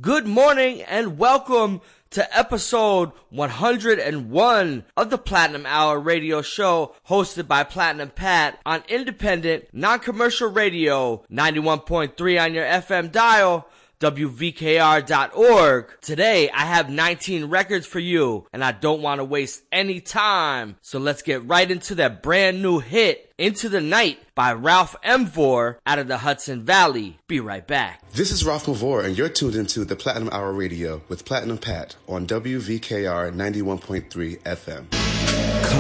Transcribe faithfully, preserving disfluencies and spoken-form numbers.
Good morning and welcome to episode one hundred one of the Platinum Hour radio show hosted by Platinum Pat on independent, non-commercial radio, ninety-one point three on your F M dial, W V K R dot org. Today, I have nineteen records for you, and I don't want to waste any time. So let's get right into that brand new hit, Into the Night by Ralph Mvor out of the Hudson Valley. Be right back. This is Ralph Mvor, and you're tuned into the Platinum Hour Radio with Platinum Pat on W V K R ninety-one point three F M.